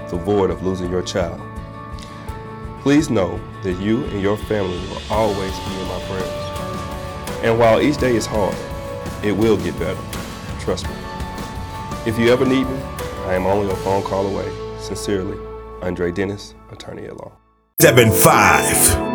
the void of losing your child. Please know that you and your family will always be in my prayers. And while each day is hard, it will get better. Trust me. If you ever need me, I am only a phone call away. Sincerely, Andre Dennis, attorney at law. 7-5.